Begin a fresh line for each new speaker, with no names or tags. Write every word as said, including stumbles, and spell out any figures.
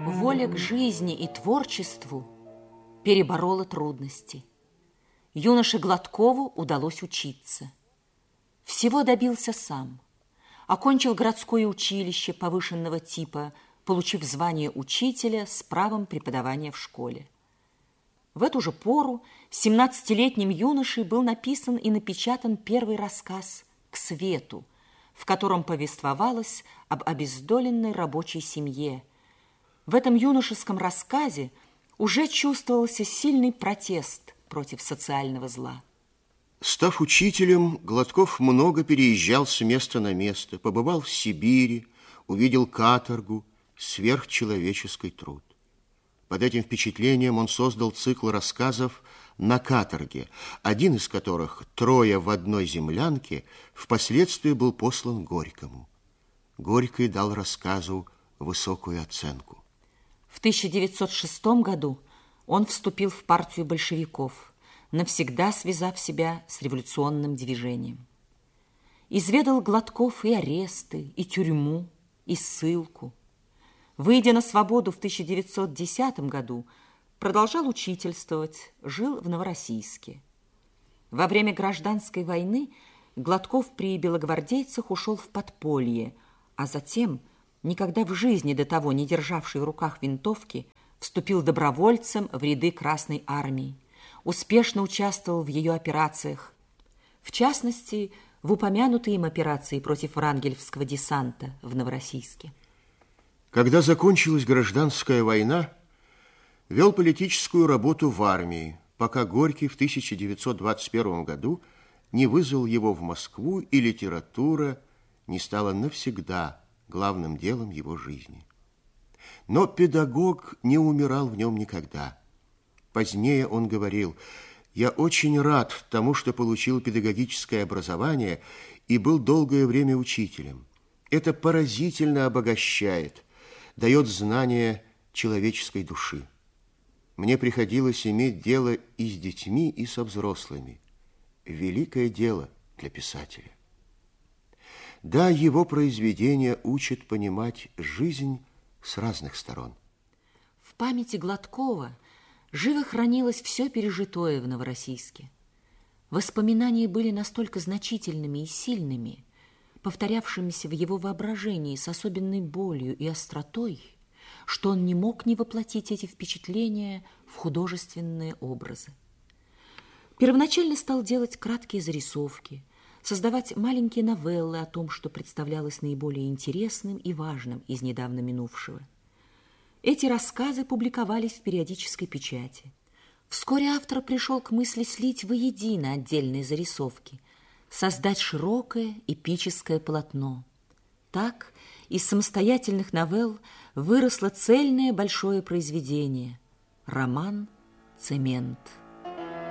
Воля к жизни и творчеству переборола трудности. Юноше Гладкову удалось учиться. Всего добился сам. Окончил городское училище повышенного типа, получив звание учителя с правом преподавания в школе. В эту же пору семнадцатилетним юношей был написан и напечатан первый рассказ «К свету», в котором повествовалось об обездоленной рабочей семье. В этом юношеском рассказе уже чувствовался сильный протест против социального зла.
Став учителем, Гладков много переезжал с места на место, побывал в Сибири, увидел каторгу, сверхчеловеческий труд. Под этим впечатлением он создал цикл рассказов «На каторге», один из которых «Трое в одной землянке» впоследствии был послан Горькому. Горький дал рассказу высокую оценку.
В тысяча девятьсот шестом году он вступил в партию большевиков, навсегда связав себя с революционным движением. Изведал Гладков и аресты, и тюрьму, и ссылку. Выйдя на свободу в тысяча девятьсот десятом году, продолжал учительствовать, жил в Новороссийске. Во время гражданской войны Гладков при белогвардейцах ушел в подполье, а затем, никогда в жизни до того не державший в руках винтовки, вступил добровольцем в ряды Красной армии, успешно участвовал в ее операциях, в частности, в упомянутой им операции против врангелевского десанта в Новороссийске.
Когда закончилась гражданская война, вел политическую работу в армии, пока Горький в тысяча девятьсот двадцать первом году не вызвал его в Москву, и литература не стала навсегда главным делом его жизни. Но педагог не умирал в нем никогда. Позднее он говорил: «Я очень рад тому, что получил педагогическое образование и был долгое время учителем. Это поразительно обогащает, дает знание человеческой души. Мне приходилось иметь дело и с детьми, и со взрослыми. Великое дело для писателя». Да, его произведения учат понимать жизнь с разных сторон.
В памяти Гладкова живо хранилось все пережитое в Новороссийске. Воспоминания были настолько значительными и сильными, повторявшимися в его воображении с особенной болью и остротой, что он не мог не воплотить эти впечатления в художественные образы. Первоначально стал делать краткие зарисовки, создавать маленькие новеллы о том, что представлялось наиболее интересным и важным из недавно минувшего. Эти рассказы публиковались в периодической печати. Вскоре автор пришел к мысли слить воедино отдельные зарисовки, создать широкое эпическое полотно. Так из самостоятельных новелл выросло цельное большое произведение – роман «Цемент».